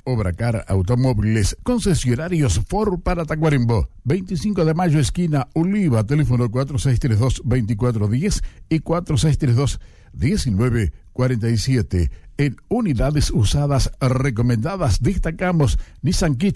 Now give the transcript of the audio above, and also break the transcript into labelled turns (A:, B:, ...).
A: Obracar Automóviles, concesionarios Ford para Tacuarembó. 25 de mayo, esquina Oliva, teléfono 4632-2410 y 4632-1947. En unidades usadas recomendadas destacamos Nissan Kicks